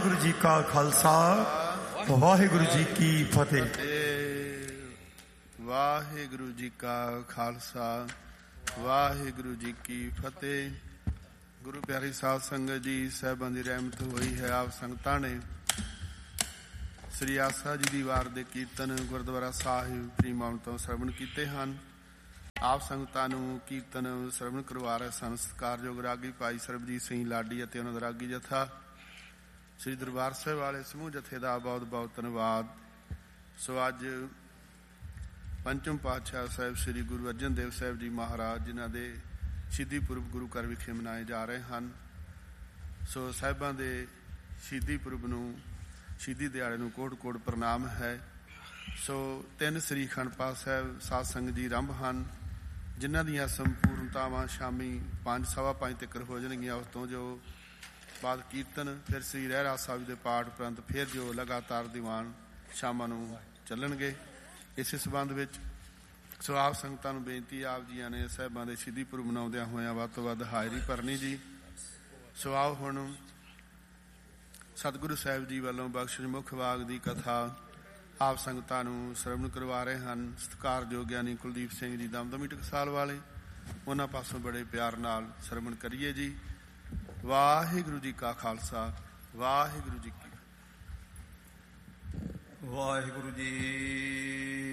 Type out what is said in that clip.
ਗੁਰੂ ਜੀ ਕਾ ਖਾਲਸਾ, ਵਾਹਿਗੁਰੂ ਜੀ ਕੀ ਫਤਿਹ। ਵਾਹਿਗੁਰੂ ਜੀ ਕਾ ਖਾਲਸਾ, ਵਾਹਿਗੁਰੂ ਜੀ ਕੀ ਫਤਿਹ। ਗੁਰੂ ਪਿਆਰੀ ਸਾਧ ਸੰਗਤ ਜੀ, ਸਾਹਿਬਾਂ ਦੀ ਰਹਿਮਤ ਹੋਈ ਹੈ। ਆਪ ਸੰਗਤਾਂ ਨੇ ਸ੍ਰੀ ਆਸਾ ਜੀ ਦੀ ਵਾਰ ਦੇ ਕੀਰਤਨ ਗੁਰਦੁਆਰਾ ਸਾਹਿਬ ਪ੍ਰੀਮਾਨ ਤੋਂ ਸਰਵਣ ਕੀਤੇ ਹਨ। ਆਪ ਸੰਗਤਾਂ ਨੂੰ ਕੀਰਤਨ ਸਰਵਣ ਕਰਵਾ ਰਹੇ ਸਨ ਸਤਿਕਾਰਯੋਗ ਰਾਗੀ ਭਾਈ ਸਰਬਜੀਤ ਸਿੰਘ ਲਾਡੀ ਅਤੇ ਉਹਨਾਂ ਦਾ ਰਾਗੀ ਜਥਾ। ਸ੍ਰੀ ਦਰਬਾਰ ਸਾਹਿਬ ਵਾਲੇ ਸਮੂਹ ਜਥੇ ਦਾ ਬਹੁਤ ਬਹੁਤ ਧੰਨਵਾਦ। ਸੋ ਅੱਜ ਪੰਚਮ ਪਾਤਸ਼ਾਹ ਸਾਹਿਬ ਸ੍ਰੀ ਗੁਰੂ ਅਰਜਨ ਦੇਵ ਸਾਹਿਬ ਜੀ ਮਹਾਰਾਜ, ਜਿਨ੍ਹਾਂ ਦੇ ਸ਼ਹੀਦੀ ਪੁਰਬ ਗੁਰੂ ਘਰ ਵਿਖੇ ਮਨਾਏ ਜਾ ਰਹੇ ਹਨ। ਸੋ ਸਾਹਿਬਾਂ ਦੇ ਸ਼ਹੀਦੀ ਪੁਰਬ ਨੂੰ, ਸ਼ਹੀਦੀ ਦਿਹਾੜੇ ਨੂੰ ਕੋਟ ਕੋਟ ਪ੍ਰਣਾਮ ਹੈ। ਸੋ 3 ਸ੍ਰੀ ਅਖੰਡ ਪਾਠ ਸਾਹਿਬ ਸਾਧ ਸੰਗਤ ਜੀ ਆਰੰਭ ਹਨ, ਜਿਨ੍ਹਾਂ ਦੀਆਂ ਸੰਪੂਰਨਤਾਵਾਂ ਸ਼ਾਮੀ 5:15 ਤੱਕ ਹੋ ਜਾਣਗੀਆਂ। ਉਸ ਤੋਂ ਜੋ ਬਾਅਦ ਕੀਰਤਨ, ਫਿਰ ਸ੍ਰੀ ਰਹਿਰਾਸ ਸਾਹਿਬ ਦੇ ਪਾਠ ਉਪਰੰਤ ਫਿਰ ਜੋ ਲਗਾਤਾਰ ਦੀਵਾਨ ਸ਼ਾਮਾਂ ਨੂੰ ਚੱਲਣਗੇ। ਇਸੇ ਸੰਬੰਧ ਵਿੱਚ ਸੋ ਆਪ ਸੰਗਤਾਂ ਨੂੰ ਬੇਨਤੀ, ਆਪ ਜੀਆਂ ਨੇ ਸਾਹਿਬਾਂ ਦੇ ਸ਼ਹੀਦੀ ਪੁਰਬ ਮਨਾਉਂਦਿਆਂ ਹੋਇਆਂ ਵੱਧ ਤੋਂ ਵੱਧ ਹਾਜ਼ਰੀ ਭਰਨੀ ਜੀ। ਸੋ ਆਓ ਹੁਣ ਸਤਿਗੁਰੂ ਸਾਹਿਬ ਜੀ ਵੱਲੋਂ ਬਖਸ਼ਿਸ਼ ਮੁੱਖ ਵਾਗ ਦੀ ਕਥਾ ਆਪ ਸੰਗਤਾਂ ਨੂੰ ਸਰਵਣ ਕਰਵਾ ਰਹੇ ਹਨ ਸਤਿਕਾਰਯੋਗ ਗਿਆਨੀ ਕੁਲਦੀਪ ਸਿੰਘ ਜੀ ਦਮਦਮੀ ਟਕਸਾਲ ਵਾਲੇ। ਉਹਨਾਂ ਪਾਸੋਂ ਬੜੇ ਪਿਆਰ ਨਾਲ ਸਰਵਣ ਕਰੀਏ ਜੀ। ਵਾਹਿਗੁਰੂ ਜੀ ਕਾ ਖਾਲਸਾ, ਵਾਹਿਗੁਰੂ ਜੀ ਕੀ ਵਾਹਿਗੁਰੂ ਜੀ